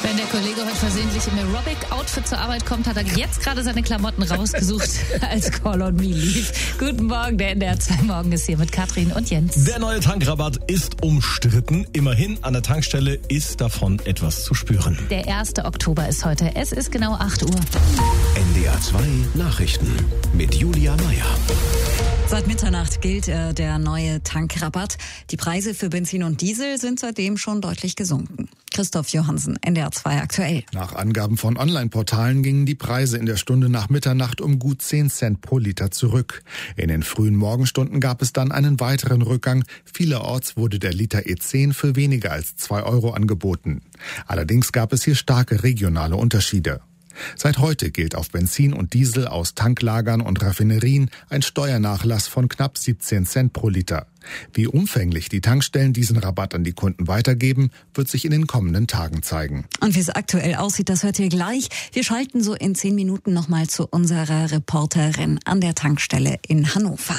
Wenn der Kollege heute versehentlich im Aerobic-Outfit zur Arbeit kommt, hat er jetzt gerade seine Klamotten rausgesucht, als Call on Me lief. Guten Morgen, der NDR 2 Morgen ist hier mit Katrin und Jens. Der neue Tankrabatt ist umstritten. Immerhin, an der Tankstelle ist davon etwas zu spüren. Der 1. Oktober ist heute. Es ist genau 8 Uhr. NDR 2 Nachrichten mit Julia Meyer. Seit Mitternacht gilt der neue Tankrabatt. Die Preise für Benzin und Diesel sind seitdem schon deutlich gesunken. Christoph Johansen, NDR 2 aktuell. Nach Angaben von Online-Portalen gingen die Preise in der Stunde nach Mitternacht um gut 10 Cent pro Liter zurück. In den frühen Morgenstunden gab es dann einen weiteren Rückgang. Vielerorts wurde der Liter E10 für weniger als 2 Euro angeboten. Allerdings gab es hier starke regionale Unterschiede. Seit heute gilt auf Benzin und Diesel aus Tanklagern und Raffinerien ein Steuernachlass von knapp 17 Cent pro Liter. Wie umfänglich die Tankstellen diesen Rabatt an die Kunden weitergeben, wird sich in den kommenden Tagen zeigen. Und wie es aktuell aussieht, das hört ihr gleich. Wir schalten so in 10 Minuten nochmal zu unserer Reporterin an der Tankstelle in Hannover.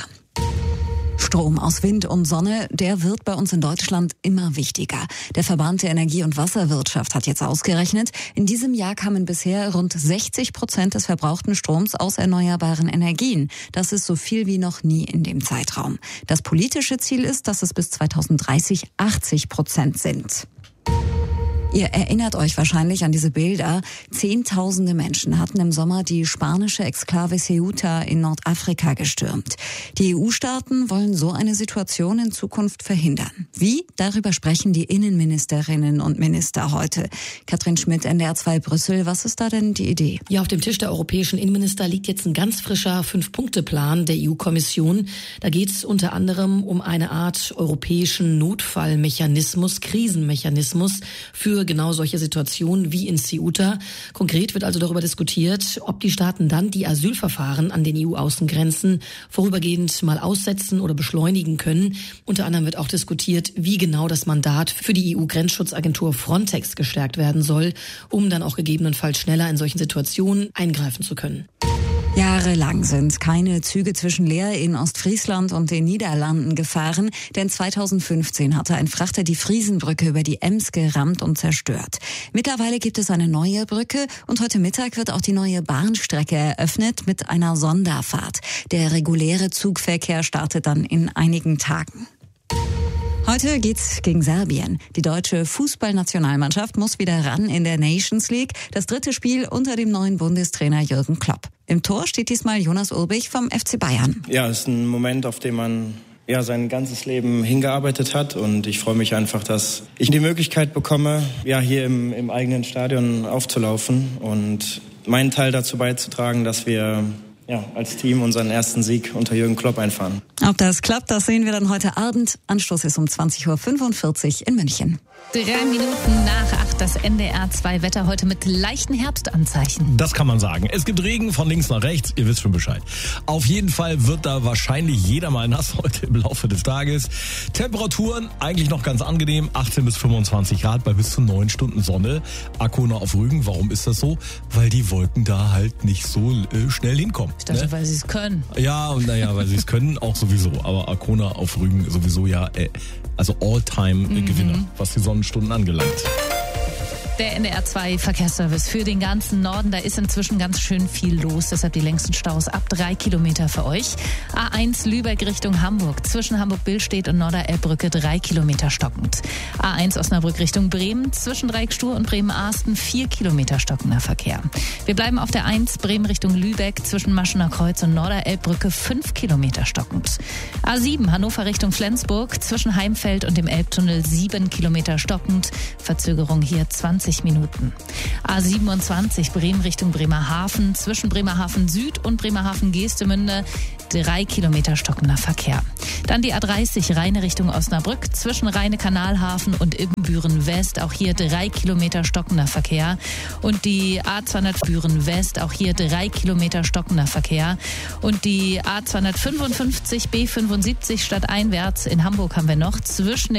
Strom aus Wind und Sonne, der wird bei uns in Deutschland immer wichtiger. Der Verband der Energie- und Wasserwirtschaft hat jetzt ausgerechnet, in diesem Jahr kamen bisher rund 60% des verbrauchten Stroms aus erneuerbaren Energien. Das ist so viel wie noch nie in dem Zeitraum. Das politische Ziel ist, dass es bis 2030 80% sind. Ihr erinnert euch wahrscheinlich an diese Bilder. Zehntausende Menschen hatten im Sommer die spanische Exklave Ceuta in Nordafrika gestürmt. Die EU-Staaten wollen so eine Situation in Zukunft verhindern. Wie? Darüber sprechen die Innenministerinnen und Minister heute. Katrin Schmidt, NDR 2 Brüssel. Was ist da denn die Idee? Ja, auf dem Tisch der europäischen Innenminister liegt jetzt ein ganz frischer 5-Punkte-Plan der EU-Kommission. Da geht es unter anderem um eine Art europäischen Notfallmechanismus, Krisenmechanismus für genau solche Situationen wie in Ceuta. Konkret wird also darüber diskutiert, ob die Staaten dann die Asylverfahren an den EU-Außengrenzen vorübergehend mal aussetzen oder beschleunigen können. Unter anderem wird auch diskutiert, wie genau das Mandat für die EU-Grenzschutzagentur Frontex gestärkt werden soll, um dann auch gegebenenfalls schneller in solchen Situationen eingreifen zu können. Jahrelang sind keine Züge zwischen Leer in Ostfriesland und den Niederlanden gefahren, denn 2015 hatte ein Frachter die Friesenbrücke über die Ems gerammt und zerstört. Mittlerweile gibt es eine neue Brücke und heute Mittag wird auch die neue Bahnstrecke eröffnet mit einer Sonderfahrt. Der reguläre Zugverkehr startet dann in einigen Tagen. Heute geht's gegen Serbien. Die deutsche Fußballnationalmannschaft muss wieder ran in der Nations League. Das 3. Spiel unter dem neuen Bundestrainer Jürgen Klopp. Im Tor steht diesmal Jonas Ulbich vom FC Bayern. Ja, es ist ein Moment, auf den man sein ganzes Leben hingearbeitet hat. Und ich freue mich einfach, dass ich die Möglichkeit bekomme, hier im eigenen Stadion aufzulaufen und meinen Teil dazu beizutragen, dass wir als Team unseren ersten Sieg unter Jürgen Klopp einfahren. Ob das klappt, das sehen wir dann heute Abend. Anstoß ist um 20.45 Uhr in München. 3 Minuten nach 8, das NDR 2 Wetter heute mit leichten Herbstanzeichen. Das kann man sagen. Es gibt Regen von links nach rechts, ihr wisst schon Bescheid. Auf jeden Fall wird da wahrscheinlich jeder mal nass heute im Laufe des Tages. Temperaturen eigentlich noch ganz angenehm, 18 bis 25 Grad bei bis zu 9 Stunden Sonne. Arkona auf Rügen, warum ist das so? Weil die Wolken da halt nicht so schnell hinkommen. Ich dachte, weil sie es können. Ja, weil sie es können, auch sowieso. Aber Arkona auf Rügen sowieso also All-Time-Gewinner, was die Sonnenstunden angelangt. Der NDR 2 Verkehrsservice für den ganzen Norden, da ist inzwischen ganz schön viel los, deshalb die längsten Staus ab 3 Kilometer für euch. A1 Lübeck Richtung Hamburg, zwischen Hamburg-Billstedt und Norderelbbrücke 3 Kilometer stockend. A1 Osnabrück Richtung Bremen, zwischen Dreieckstur und Bremen-Ahsten 4 Kilometer stockender Verkehr. Wir bleiben auf der 1 Bremen Richtung Lübeck, zwischen Maschener Kreuz und Norderelbbrücke 5 Kilometer stockend. A7 Hannover Richtung Flensburg, zwischen Heimfeld und dem Elbtunnel 7 Kilometer stockend, Verzögerung hier 20 Minuten. A27 Bremen Richtung Bremerhaven, zwischen Bremerhaven Süd und Bremerhaven Geestemünde 3 Kilometer stockender Verkehr. Dann die A30 Rheine Richtung Osnabrück, zwischen Rheine-Kanalhafen und Ibbenbüren West, auch hier 3 Kilometer stockender Verkehr. Und die A200 Büren West, auch hier 3 Kilometer stockender Verkehr. Und die A255 B75 stadteinwärts in Hamburg haben wir noch zwischen